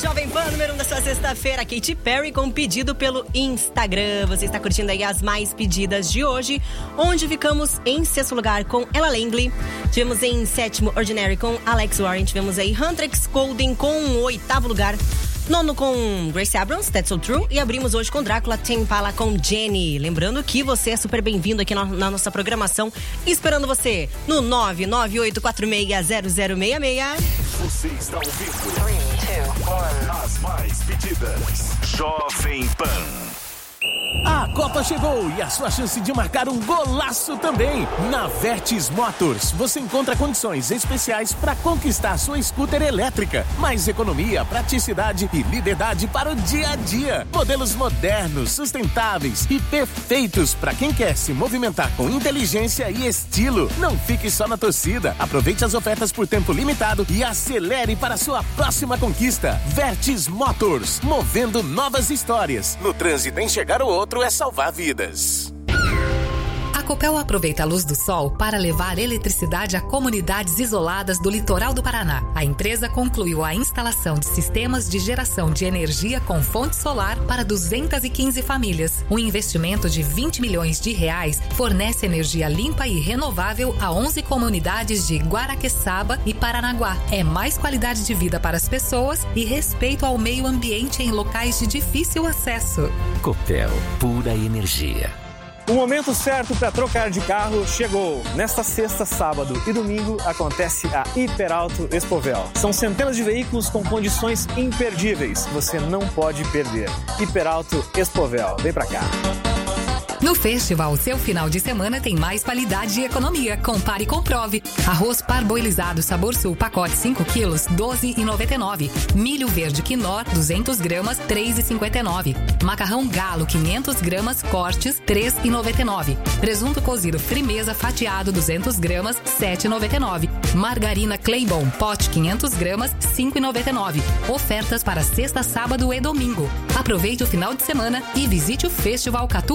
Jovem Pan, número 1 da sua sexta-feira. Katy Perry com pedido pelo Instagram. Você está curtindo aí as mais pedidas de hoje, onde ficamos em sexto lugar com Ella Langley. Tivemos em sétimo Ordinary com Alex Warren. Tivemos aí Huntrix Golden com o oitavo lugar. Nono com Grace Abrams, That's So True. E abrimos hoje com Drácula, Tame Impala com Jenny. Lembrando que você é super bem-vindo aqui na nossa programação. Esperando você no 998460066. Você está ouvindo 3, 2, 1. As mais pedidas. Jovem Pan. A Copa chegou e a sua chance de marcar um golaço também. Na Vertis Motors, você encontra condições especiais para conquistar sua scooter elétrica. Mais economia, praticidade e liberdade para o dia a dia. Modelos modernos, sustentáveis e perfeitos para quem quer se movimentar com inteligência e estilo. Não fique só na torcida. Aproveite as ofertas por tempo limitado e acelere para sua próxima conquista. Vertis Motors, movendo novas histórias. No trânsito, enxergar o outro é salvar vidas. A Copel aproveita a luz do sol para levar eletricidade a comunidades isoladas do litoral do Paraná. A empresa concluiu a instalação de sistemas de geração de energia com fonte solar para 215 famílias. Um investimento de R$20 milhões fornece energia limpa e renovável a 11 comunidades de Guaraqueçaba e Paranaguá. É mais qualidade de vida para as pessoas e respeito ao meio ambiente em locais de difícil acesso. Copel, pura energia. O momento certo para trocar de carro chegou. Nesta sexta, sábado e domingo acontece a Hiperauto Expovel. São centenas de veículos com condições imperdíveis. Você não pode perder. Hiperauto Expovel. Vem pra cá. No festival, seu final de semana tem mais qualidade e economia. Compare e comprove. Arroz parboilizado Sabor Sul, pacote 5 quilos, R$12,99. Milho verde Quinor, 200 gramas, R$3,59. Macarrão Galo, 500 gramas, cortes, R$3,99. Presunto cozido Frimeza fatiado, 200 gramas, R$7,99. Margarina Claybon, pote 500 gramas, R$5,99. Ofertas para sexta, sábado e domingo. Aproveite o final de semana e visite o Festival Catu